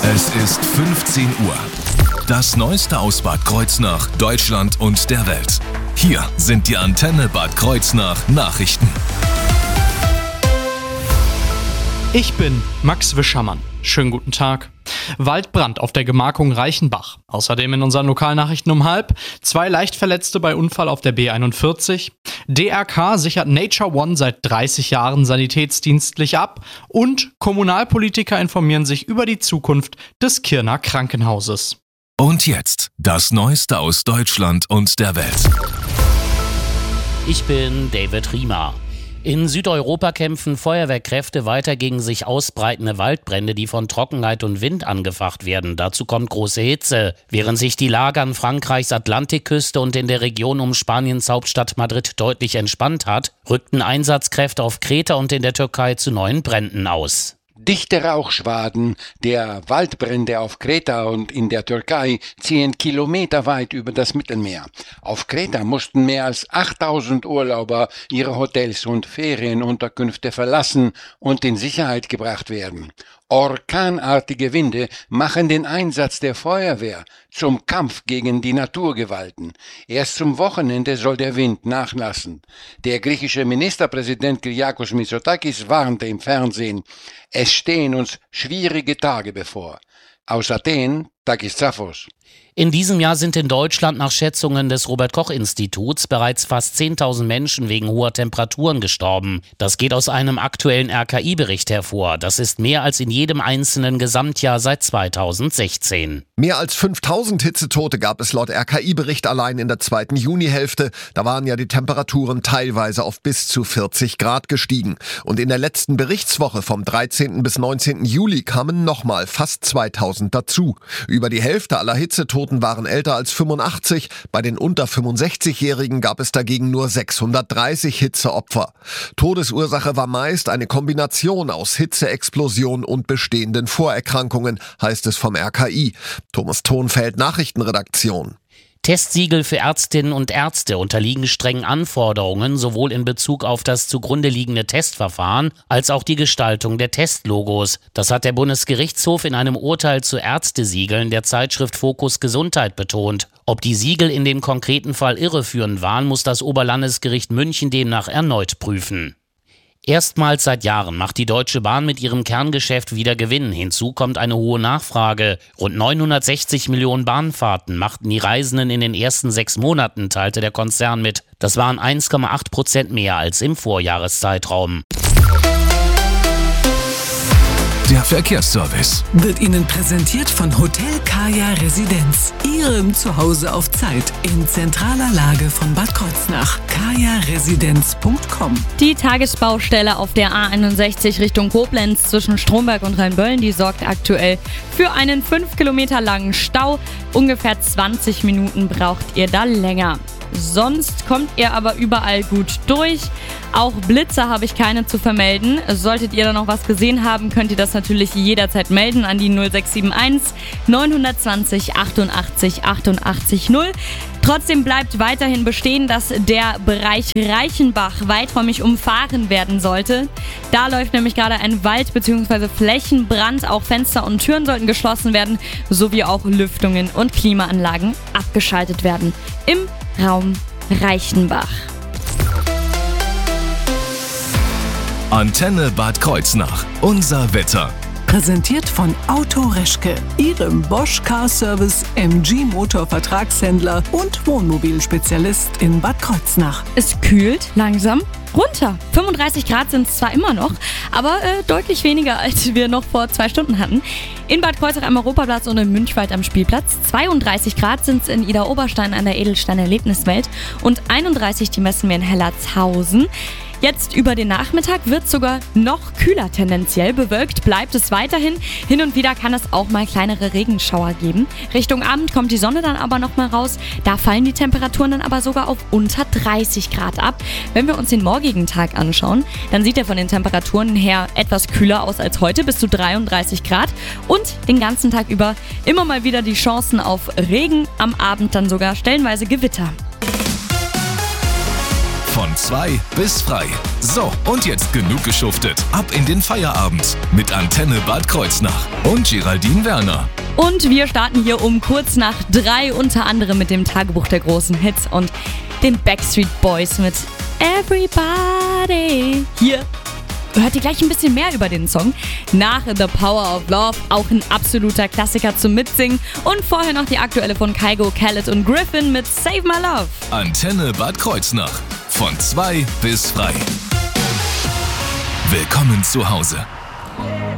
Es ist 15 Uhr. Das Neueste aus Bad Kreuznach, Deutschland und der Welt. Hier sind die Antenne Bad Kreuznach Nachrichten. Ich bin Max Wischermann. Schönen guten Tag. Waldbrand auf der Gemarkung Reichenbach. Außerdem in unseren Lokalnachrichten um 12:30. 2 Leichtverletzte bei Unfall auf der B41. DRK sichert Nature One seit 30 Jahren sanitätsdienstlich ab. Und Kommunalpolitiker informieren sich über die Zukunft des Kirner Krankenhauses. Und jetzt das Neueste aus Deutschland und der Welt. Ich bin David Riemer. In Südeuropa kämpfen Feuerwehrkräfte weiter gegen sich ausbreitende Waldbrände, die von Trockenheit und Wind angefacht werden. Dazu kommt große Hitze. Während sich die Lage an Frankreichs Atlantikküste und in der Region um Spaniens Hauptstadt Madrid deutlich entspannt hat, rückten Einsatzkräfte auf Kreta und in der Türkei zu neuen Bränden aus. Dichte Rauchschwaden der Waldbrände auf Kreta und in der Türkei ziehen kilometerweit über das Mittelmeer. Auf Kreta mussten mehr als 8000 Urlauber ihre Hotels und Ferienunterkünfte verlassen und in Sicherheit gebracht werden. Orkanartige Winde machen den Einsatz der Feuerwehr zum Kampf gegen die Naturgewalten. Erst zum Wochenende soll der Wind nachlassen. Der griechische Ministerpräsident Kyriakos Mitsotakis warnte im Fernsehen, es stehen uns schwierige Tage bevor. Aus Athen, Takis Zaphos. In diesem Jahr sind in Deutschland nach Schätzungen des Robert-Koch-Instituts bereits fast 10.000 Menschen wegen hoher Temperaturen gestorben. Das geht aus einem aktuellen RKI-Bericht hervor. Das ist mehr als in jedem einzelnen Gesamtjahr seit 2016. Mehr als 5.000 Hitzetote gab es laut RKI-Bericht allein in der zweiten Junihälfte. Da waren ja die Temperaturen teilweise auf bis zu 40 Grad gestiegen. Und in der letzten Berichtswoche vom 13. bis 19. Juli kamen nochmal fast 2.000 dazu. Über die Hälfte aller Hitzetoten waren älter als 85. Bei den unter 65-Jährigen gab es dagegen nur 630 Hitzeopfer. Todesursache war meist eine Kombination aus Hitzeexplosion und bestehenden Vorerkrankungen, heißt es vom RKI. Thomas Thonfeld, Nachrichtenredaktion. Testsiegel für Ärztinnen und Ärzte unterliegen strengen Anforderungen, sowohl in Bezug auf das zugrunde liegende Testverfahren als auch die Gestaltung der Testlogos. Das hat der Bundesgerichtshof in einem Urteil zu Ärztesiegeln der Zeitschrift Fokus Gesundheit betont. Ob die Siegel in dem konkreten Fall irreführend waren, muss das Oberlandesgericht München demnach erneut prüfen. Erstmals seit Jahren macht die Deutsche Bahn mit ihrem Kerngeschäft wieder Gewinn. Hinzu kommt eine hohe Nachfrage. Rund 960 Millionen Bahnfahrten machten die Reisenden in den ersten 6 Monaten, teilte der Konzern mit. Das waren 1,8% mehr als im Vorjahreszeitraum. Der Verkehrsservice wird Ihnen präsentiert von Hotel Kaya Residenz. Ihrem Zuhause auf Zeit in zentraler Lage von Bad Kreuznach. kajaresidenz.com. Die Tagesbaustelle auf der A61 Richtung Koblenz zwischen Stromberg und Rheinböllen, die sorgt aktuell für einen 5 Kilometer langen Stau. Ungefähr 20 Minuten braucht ihr da länger. Sonst kommt ihr aber überall gut durch. Auch Blitze habe ich keine zu vermelden. Solltet ihr da noch was gesehen haben, könnt ihr das natürlich jederzeit melden an die 0671 920 88 88 0. Trotzdem bleibt weiterhin bestehen, dass der Bereich Reichenbach weiträumig umfahren werden sollte. Da läuft nämlich gerade ein Wald- bzw. Flächenbrand. Auch Fenster und Türen sollten geschlossen werden, sowie auch Lüftungen und Klimaanlagen abgeschaltet werden im Raum Reichenbach. Antenne Bad Kreuznach. Unser Wetter. Präsentiert von Auto Reschke, Ihrem Bosch Car Service MG Motor Vertragshändler und Wohnmobilspezialist in Bad Kreuznach. Es kühlt langsam runter. 35 Grad sind es zwar immer noch, aber deutlich weniger, als wir noch vor 2 Stunden hatten. In Bad Kreuznach am Europaplatz und in Münchwald am Spielplatz. 32 Grad sind es in Idar-Oberstein an der Edelstein-Erlebniswelt und 31 die messen wir in Hellertshausen. Jetzt über den Nachmittag wird es sogar noch kühler tendenziell. Bewölkt bleibt es weiterhin. Hin und wieder kann es auch mal kleinere Regenschauer geben. Richtung Abend kommt die Sonne dann aber noch mal raus. Da fallen die Temperaturen dann aber sogar auf unter 30 Grad ab. Wenn wir uns den morgigen Tag anschauen, dann sieht er von den Temperaturen her etwas kühler aus als heute, bis zu 33 Grad. Und den ganzen Tag über immer mal wieder die Chancen auf Regen, am Abend dann sogar stellenweise Gewitter. Von 2 bis frei. So, und jetzt genug geschuftet. Ab in den Feierabend mit Antenne Bad Kreuznach und Geraldine Werner. Und wir starten hier um kurz nach 3, unter anderem mit dem Tagebuch der großen Hits und den Backstreet Boys mit Everybody. Hier hört ihr gleich ein bisschen mehr über den Song. Nach The Power of Love auch ein absoluter Klassiker zum Mitsingen. Und vorher noch die aktuelle von Kygo, Khaled und Griffin mit Save My Love. Antenne Bad Kreuznach. Von 2 bis frei. Willkommen zu Hause.